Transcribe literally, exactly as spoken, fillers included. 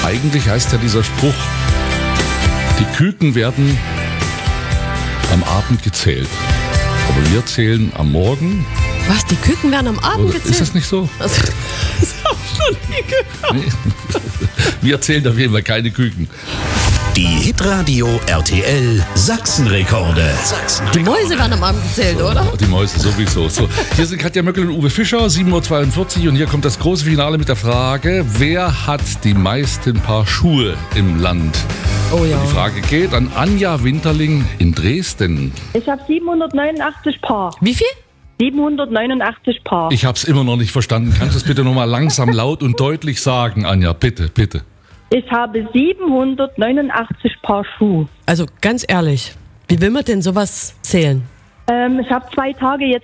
Eigentlich heißt ja dieser Spruch, die Küken werden am Abend gezählt. Aber wir zählen am Morgen. Was, die Küken werden am Abend Oder gezählt? ist das nicht so? Das, das hab ich schon nie gehört. Nee. Wir zählen auf jeden Fall keine Küken. Die Hitradio R T L Sachsenrekorde. Die Mäuse werden am Abend gezählt, oder? Die Mäuse sowieso. So, hier sind Katja Möckel und Uwe Fischer, sieben Uhr zweiundvierzig und hier kommt das große Finale mit der Frage, wer hat die meisten Paar Schuhe im Land? Oh ja. Und die Frage geht an Anja Winterling in Dresden. Ich habe siebenhundertneunundachtzig Paar. Wie viel? siebenhundertneunundachtzig Paar. Ich habe es immer noch nicht verstanden. Kannst du es bitte nochmal langsam, laut und deutlich sagen, Anja? Bitte, bitte. Ich habe siebenhundertneunundachtzig Paar Schuhe. Also ganz ehrlich, wie will man denn sowas zählen? Ähm, ich habe zwei Tage jetzt